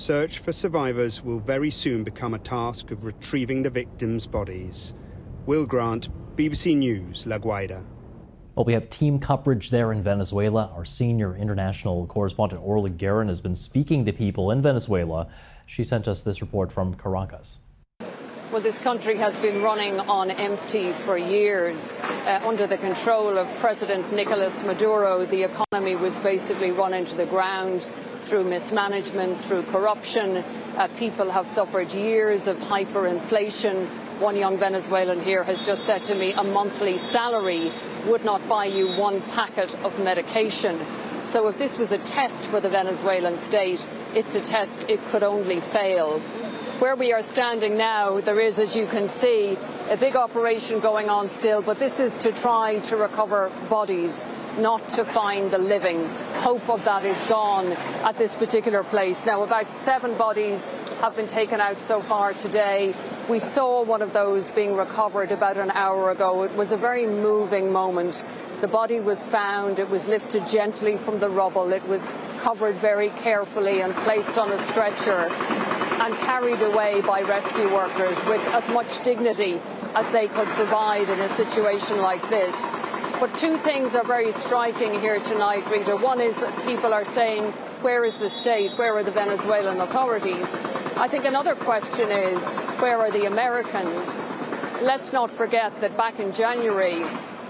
search for survivors will very soon become a task of retrieving the victims' bodies. Will Grant, BBC News, La Guaira. Well, we have team coverage there in Venezuela. Our senior international correspondent Orly Guerin has been speaking to people in Venezuela. She sent us this report from Caracas. Well, this country has been running on empty for years. Under the control of President Nicolas Maduro, the economy was basically run into the ground through mismanagement, through corruption. People have suffered years of hyperinflation. One young Venezuelan here has just said to me a monthly salary would not buy you one packet of medication. So if this was a test for the Venezuelan state, it's a test it could only fail. Where we are standing now, there is, as you can see, a big operation going on still, but this is to try to recover bodies, not to find the living. Hope of that is gone at this particular place. Now, about 7 bodies have been taken out so far today. We saw one of those being recovered about an hour ago. It was a very moving moment. The body was found, it was lifted gently from the rubble, it was covered very carefully and placed on a stretcher and carried away by rescue workers with as much dignity as they could provide in a situation like this. But 2 things are very striking here tonight, Rita. One is that people are saying, where is the state? Where are the Venezuelan authorities? I think another question is, where are the Americans? Let's not forget that back in January,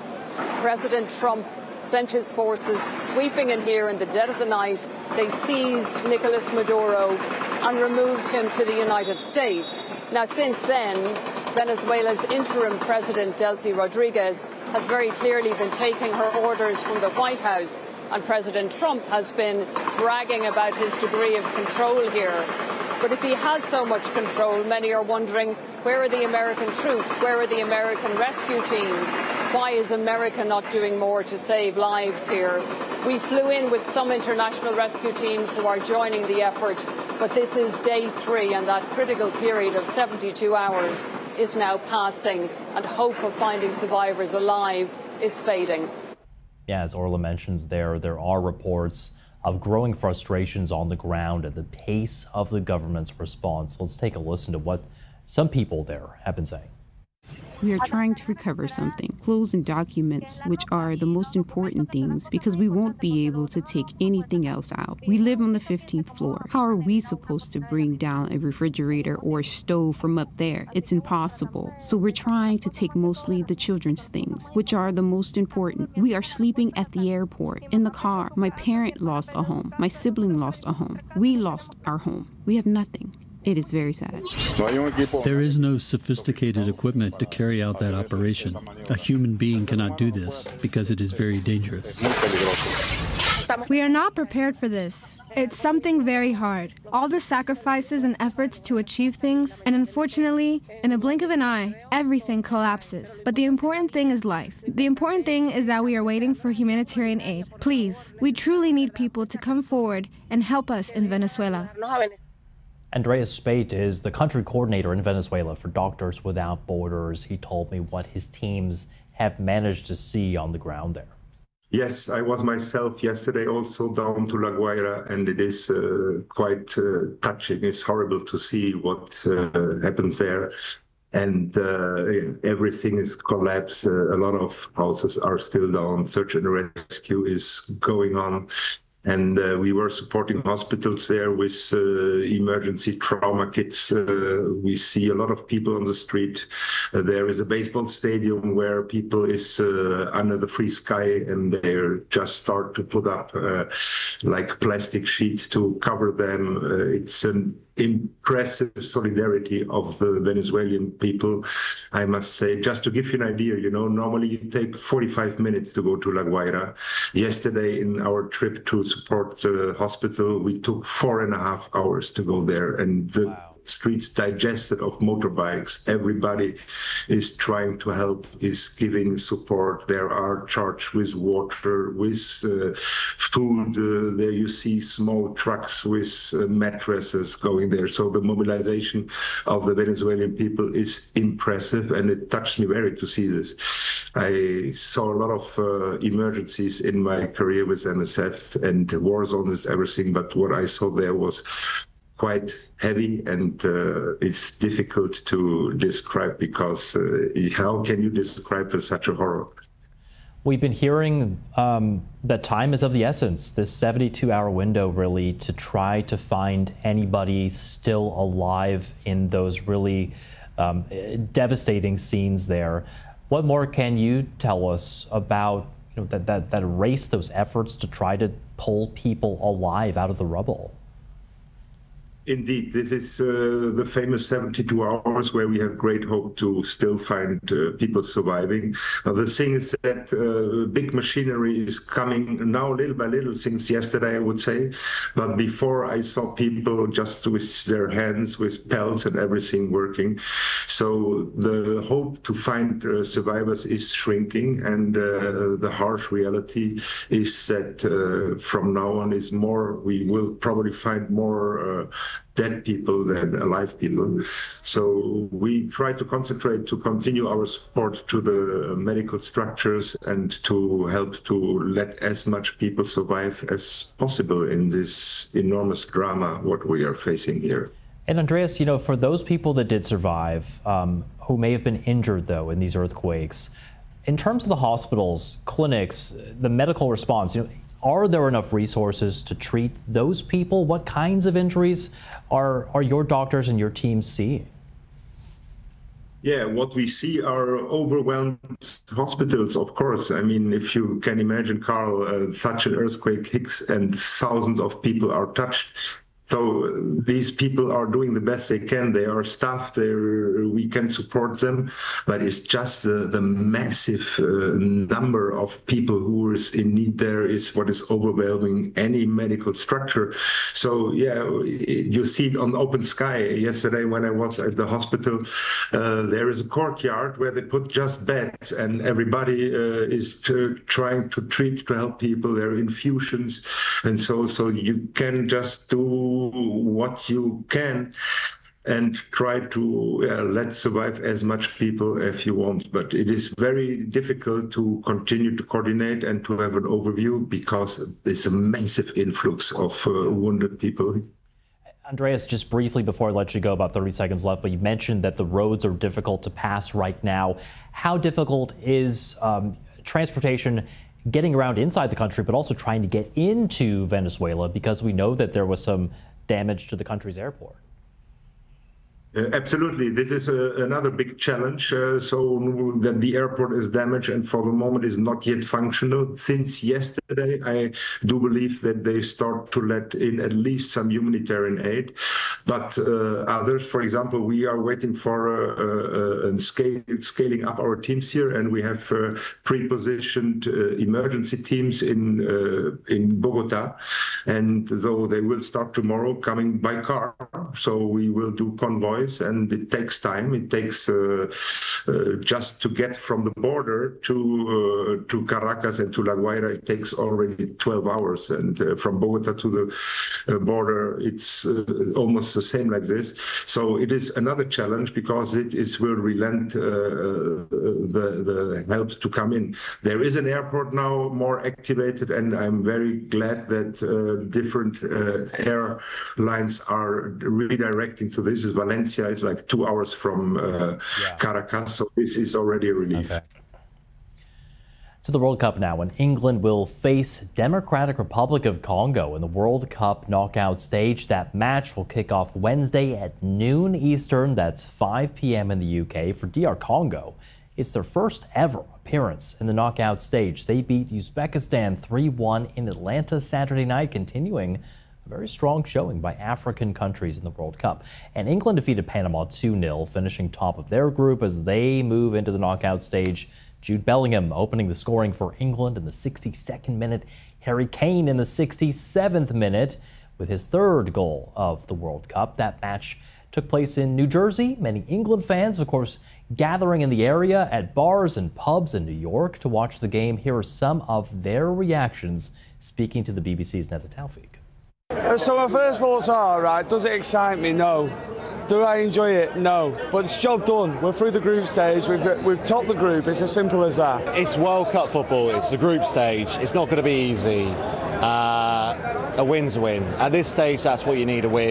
President Trump sent his forces sweeping in here in the dead of the night. They seized Nicolas Maduro and removed him to the United States. Now, since then, Venezuela's interim president, Delcy Rodriguez, has very clearly been taking her orders from the White House, and President Trump has been bragging about his degree of control here. But if he has so much control, many are wondering, where are the American troops? Where are the American rescue teams? Why is America not doing more to save lives here? We flew in with some international rescue teams who are joining the effort, but this is day 3, and that critical period of 72 hours is now passing, and hope of finding survivors alive is fading. Yeah, as Orla mentions there are reports of growing frustrations on the ground at the pace of the government's response. Let's take a listen to what some people there have been saying. We are trying to recover something, clothes and documents, which are the most important things because we won't be able to take anything else out. We live on the 15th floor. How are we supposed to bring down a refrigerator or a stove from up there? It's impossible. So we're trying to take mostly the children's things, which are the most important. We are sleeping at the airport, in the car. My parent lost a home. My sibling lost a home. We lost our home. We have nothing. It is very sad. There is no sophisticated equipment to carry out that operation. A human being cannot do this because it is very dangerous. We are not prepared for this. It's something very hard. All the sacrifices and efforts to achieve things, and unfortunately, in a blink of an eye, everything collapses. But the important thing is life. The important thing is that we are waiting for humanitarian aid. Please, we truly need people to come forward and help us in Venezuela. Andreas Spate is the country coordinator in Venezuela for Doctors Without Borders. He told me what his teams have managed to see on the ground there. Yes, I was myself yesterday also down to La Guaira, and it is quite touching. It's horrible to see what happens there. And everything is collapsed. A lot of houses are still down. Search and rescue is going on. And we were supporting hospitals there with emergency trauma kits. We see a lot of people on the street. There is a baseball stadium where people is under the free sky, and they just start to put up like plastic sheets to cover them. It's an impressive solidarity of the Venezuelan people, I must say. Just to give you an idea, you know, normally you take 45 minutes to go to La Guaira. Yesterday in our trip to support the hospital, we took 4.5 hours to go there, and the streets digested of motorbikes. Everybody is trying to help, is giving support. There are charged with water, with food. There you see small trucks with mattresses going there. So the mobilization of the Venezuelan people is impressive, and it touched me very to see this. I saw a lot of emergencies in my career with MSF, and war zone is everything, but what I saw there was quite heavy, and it's difficult to describe because how can you describe such a horror? We've been hearing that time is of the essence, this 72-hour window really to try to find anybody still alive in those really devastating scenes there. What more can you tell us about that race, those efforts to try to pull people alive out of the rubble? Indeed, this is the famous 72 hours where we have great hope to still find people surviving. The thing is that big machinery is coming now little by little since yesterday, I would say. But before I saw people just with their hands, with pelts and everything working. So the hope to find survivors is shrinking, and the harsh reality is that from now on is more, we will probably find more dead people than alive people. So we try to concentrate to continue our support to the medical structures and to help to let as much people survive as possible in this enormous drama what we are facing here. And Andreas, for those people that did survive, who may have been injured though in these earthquakes, in terms of the hospitals, clinics, the medical response, are there enough resources to treat those people? What kinds of injuries are your doctors and your teams seeing? Yeah, what we see are overwhelmed hospitals, of course. I mean, if you can imagine, Carl, such an earthquake hits and thousands of people are touched. So these people are doing the best they can. They are staffed, we can support them, but it's just the massive number of people who is in need there is what is overwhelming any medical structure. So yeah, you see it on open sky. Yesterday when I was at the hospital, there is a courtyard where they put just beds, and everybody is trying to help people. There are infusions, and so you can just do what you can and try to let survive as much people as you want. But it is very difficult to continue to coordinate and to have an overview because there's a massive influx of wounded people. Andreas, just briefly before I let you go, about 30 seconds left, but you mentioned that the roads are difficult to pass right now. How difficult is transportation getting around inside the country, but also trying to get into Venezuela, because we know that there was some damage to the country's airport? Absolutely. This is another big challenge. So that the airport is damaged and for the moment is not yet functional. Since yesterday, I do believe that they start to let in at least some humanitarian aid. But others, for example, we are waiting for scaling up our teams here, and we have pre-positioned emergency teams in Bogota. And though they will start tomorrow coming by car, so we will do convoys. And it takes time. It takes just to get from the border to Caracas and to La Guaira, it takes already 12 hours. And from Bogota to the border, it's almost the same like this. So it is another challenge because it will relent the help to come in. There is an airport now more activated, and I'm very glad that different airlines are redirecting to this. Valencia is like 2 hours from Caracas, so this is already a relief. Okay. To the World Cup now, and England will face Democratic Republic of Congo in the World Cup knockout stage. That match will kick off Wednesday at noon Eastern. That's 5 p.m. in the UK. For DR Congo, it's their first ever appearance in the knockout stage. They beat Uzbekistan 3-1 in Atlanta Saturday night, continuing very strong showing by African countries in the World Cup. And England defeated Panama 2-0, finishing top of their group as they move into the knockout stage. Jude Bellingham opening the scoring for England in the 62nd minute. Harry Kane in the 67th minute with his third goal of the World Cup. That match took place in New Jersey. Many England fans, of course, gathering in the area at bars and pubs in New York to watch the game. Here are some of their reactions, speaking to the BBC's Neda Taufik. So my first thoughts are, right, does it excite me? No. Do I enjoy it? No. But it's job done. We're through the group stage. We've topped the group. It's as simple as that. It's World Cup football. It's the group stage. It's not going to be easy. A win's a win. At this stage, that's what you need to win.